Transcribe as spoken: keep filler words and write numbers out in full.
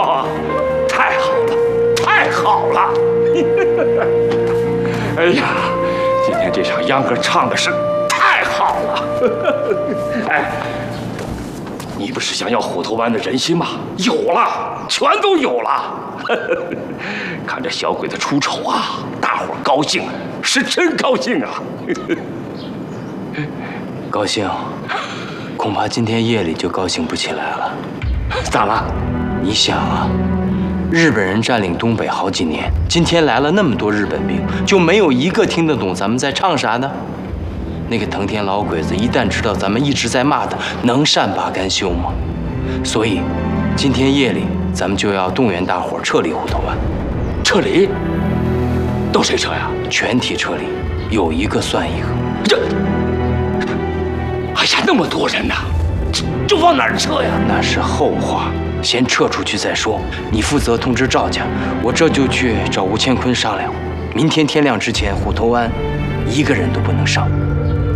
哇，太好了，太好了！哎呀，今天这场秧歌唱的是太好了！哎，你不是想要虎头湾的人心吗？有了，全都有了。看着小鬼子出丑啊，大伙儿高兴，是真高兴啊！ 高兴，恐怕今天夜里就高兴不起来了。 咋了？ 你想啊，日本人占领东北好几年，今天来了那么多日本兵，就没有一个听得懂咱们在唱啥的。那个藤田老鬼子一旦知道咱们一直在骂他，能善罢甘休吗？所以，今天夜里咱们就要动员大伙撤离虎头湾。 撤离？都谁撤呀？ 全体撤离，有一个算一个。 这，哎呀，那么多人呐，这这往哪儿撤呀？ 那是后话，先撤出去再说。你负责通知赵家，我这就去找吴乾坤商量。明天天亮之前，虎头湾一个人都不能上。